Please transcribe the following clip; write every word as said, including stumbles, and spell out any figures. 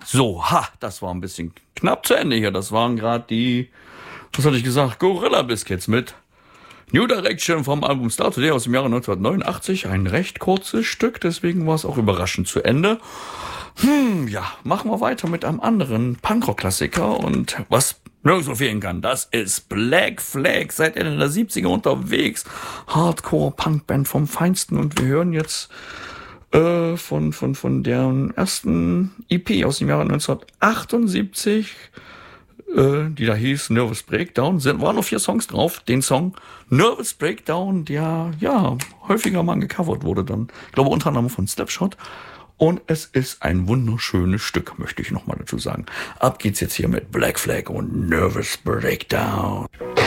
So, ha, das war ein bisschen knapp zu Ende hier. Das waren gerade die, was hatte ich gesagt, Gorilla Biscuits mit New Direction vom Album Start Today aus dem Jahre neunzehnhundertneunundachtzig. Ein recht kurzes Stück, deswegen war es auch überraschend zu Ende. Hm, ja, machen wir weiter mit einem anderen Punkrock-Klassiker und was nirgendwo fehlen kann, das ist Black Flag, seit Ende der siebziger unterwegs. Hardcore-Punkband vom Feinsten und wir hören jetzt äh, von, von, von deren ersten E P aus dem Jahre neunzehnhundertachtundsiebzig, äh, die da hieß Nervous Breakdown, sind, waren noch vier Songs drauf. Den Song Nervous Breakdown, der ja häufiger mal gecovert wurde dann, ich glaube unter anderem von Slapshot. Und es ist ein wunderschönes Stück, möchte ich nochmal dazu sagen. Ab geht's jetzt hier mit Black Flag und Nervous Breakdown.